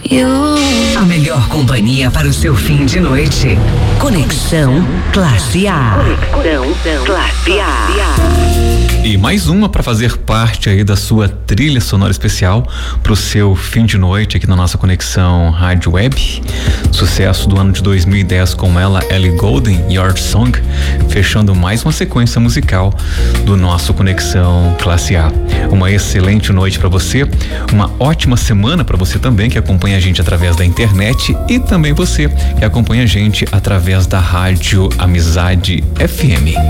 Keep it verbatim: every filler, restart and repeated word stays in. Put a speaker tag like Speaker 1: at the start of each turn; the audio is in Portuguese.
Speaker 1: A melhor companhia para o seu fim de noite. Conexão Classe A. Conexão Classe A.
Speaker 2: E mais uma para fazer parte aí da sua trilha sonora especial pro seu fim de noite aqui na nossa Conexão Rádio Web. Sucesso do ano de dois mil e dez com ela, Ellie Goulding, Your Song, fechando mais uma sequência musical do nosso Conexão Classe A. Uma excelente noite para você, uma ótima semana para você também que acompanha a gente através da internet e também você que acompanha a gente através da Rádio Amizade F M.